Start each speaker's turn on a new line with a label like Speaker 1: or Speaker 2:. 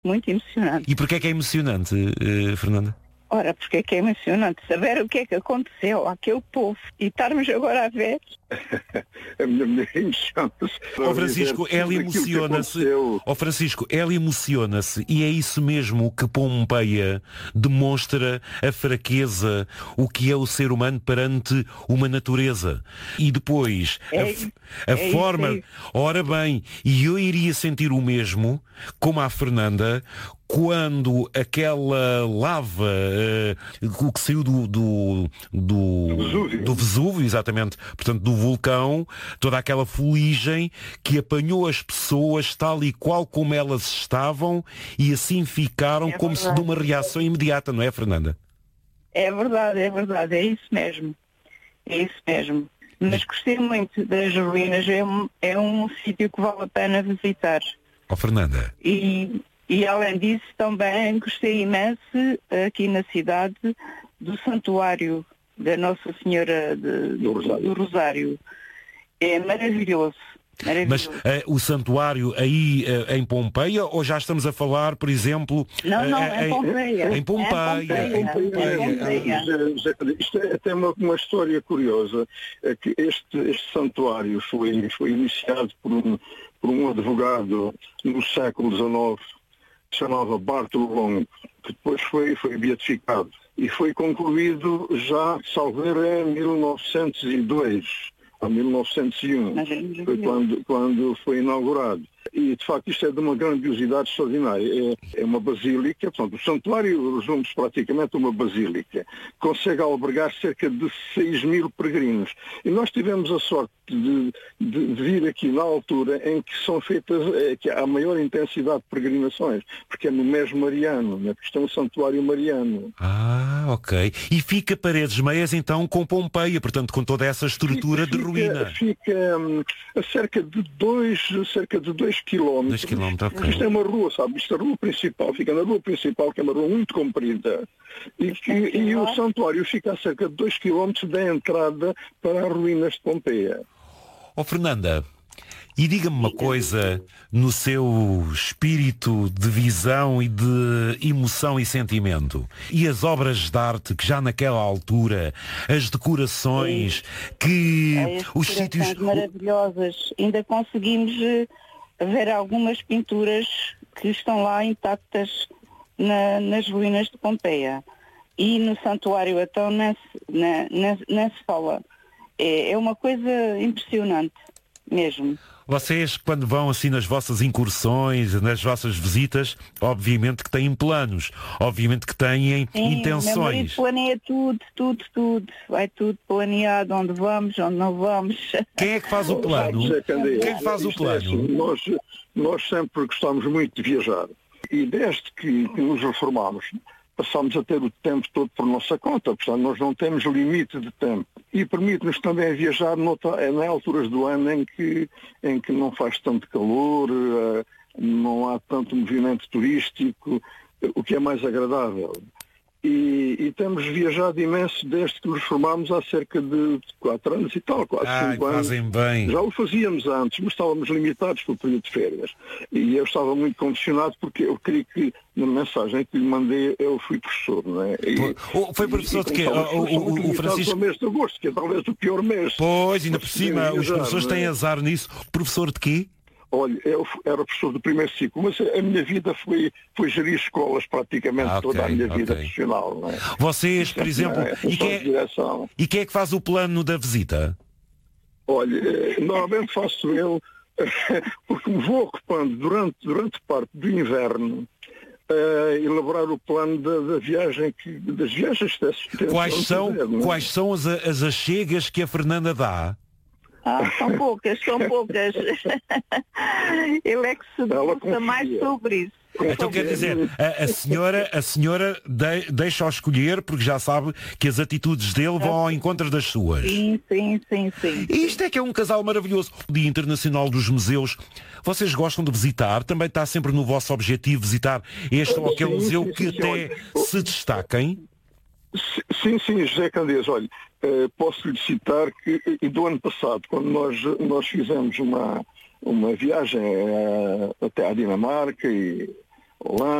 Speaker 1: muito emocionante.
Speaker 2: E porquê é que é emocionante, Fernanda?
Speaker 1: Ora, porque é que é emocionante saber o que é que aconteceu àquele povo e estarmos agora a ver.
Speaker 3: A minha mulher emociona-se.
Speaker 2: Francisco, ela emociona-se. Francisco, ela emociona-se e é isso mesmo que Pompeia demonstra a fraqueza, o que é o ser humano perante uma natureza. E depois, a forma...
Speaker 1: Isso.
Speaker 2: Ora bem, e eu iria sentir o mesmo, como a Fernanda, quando aquela lava, o que saiu do Vesúvio, exatamente, portanto do vulcão, toda aquela fuligem que apanhou as pessoas tal e qual como elas estavam e assim ficaram como se de uma reação imediata, não é, Fernanda?
Speaker 1: É verdade, é isso mesmo. É isso mesmo. Mas gostei muito das ruínas, é um sítio que vale a pena visitar.
Speaker 2: Fernanda.
Speaker 1: E além disso também gostei imenso aqui na cidade do santuário da Nossa Senhora do Rosário. É maravilhoso.
Speaker 2: Mas o santuário aí em Pompeia, ou já estamos a falar, por exemplo...
Speaker 1: Não, em Pompeia.
Speaker 2: Em Pompeia.
Speaker 3: Isto é até uma história curiosa, é que este santuário foi iniciado por um advogado no século XIX, que se chamava Bartolo Longo, que depois foi beatificado. E foi concluído já, salvo erro, em 1902. Em 1901, foi quando foi inaugurado. E, de facto, isto é de uma grandiosidade extraordinária. É uma basílica, portanto, o santuário resume-se praticamente a uma basílica. Consegue albergar cerca de 6.000 peregrinos. E nós tivemos a sorte de vir aqui na altura em que são feitas, que há maior intensidade de peregrinações, porque é no mês mariano, né? Porque isto é um santuário mariano.
Speaker 2: Ok. E fica Paredes Meias, então, com Pompeia, portanto, com toda essa estrutura de ruína.
Speaker 3: Fica a cerca de 2 quilómetros.
Speaker 2: 2 quilómetros, ok.
Speaker 3: Isto é uma rua, sabe? Isto é a rua principal, fica na rua principal, que é uma rua muito comprida. E o santuário fica a cerca de 2 quilómetros da entrada para as ruínas de Pompeia.
Speaker 2: Fernanda, e diga-me uma coisa, no seu espírito de visão e de emoção e sentimento, e as obras de arte que já naquela altura, as decorações, que os sítios
Speaker 1: maravilhosas, ainda conseguimos ver algumas pinturas que estão lá intactas nas ruínas de Pompeia. E no santuário, então, nem se fala. É uma coisa impressionante, mesmo.
Speaker 2: Vocês, quando vão assim nas vossas incursões, nas vossas visitas, obviamente que têm planos, obviamente que têm intenções.
Speaker 1: Meu marido planeia tudo. Vai tudo planeado, onde vamos, onde não vamos.
Speaker 2: Quem é que faz o plano? Quem é que faz o plano?
Speaker 3: Nós sempre gostamos muito de viajar. E desde que nos reformámos, passamos a ter o tempo todo por nossa conta, portanto nós não temos limite de tempo. E permite-nos também viajar em alturas do ano em que não faz tanto calor, não há tanto movimento turístico, o que é mais agradável. E temos viajado imenso desde que nos formámos há cerca de 4 anos e tal, quase 5 anos.
Speaker 2: Fazem bem.
Speaker 3: Já o fazíamos antes, mas estávamos limitados pelo período de férias. E eu estava muito condicionado porque eu queria que, na mensagem que lhe mandei, eu fui professor, não é?
Speaker 2: Foi professor de quê? O Francisco...
Speaker 3: No mês de agosto, que é talvez o pior mês.
Speaker 2: Pois, ainda por cima, os professores têm azar nisso. Professor de quê?
Speaker 3: Olha, eu era professor do primeiro ciclo, mas a minha vida foi gerir escolas praticamente toda a minha vida profissional. Não é?
Speaker 2: Vocês, por exemplo, e quem é que faz o plano da visita?
Speaker 3: Olha, normalmente faço eu, porque me vou ocupando durante parte do inverno elaborar o plano das viagens.
Speaker 2: Quais são as achegas que a Fernanda dá?
Speaker 1: São poucas. Ele é que se debruça mais sobre isso.
Speaker 2: Então quer dizer, a senhora deixa-o escolher porque já sabe que as atitudes dele vão ao encontro das suas.
Speaker 1: Sim.
Speaker 2: E isto é que é um casal maravilhoso. O Dia Internacional dos Museus, vocês gostam de visitar? Também está sempre no vosso objetivo visitar este ou aquele museu que até se destaquem?
Speaker 3: Sim, José Candês, olha, posso-lhe citar que do ano passado, quando nós fizemos uma viagem até à Dinamarca e Olá.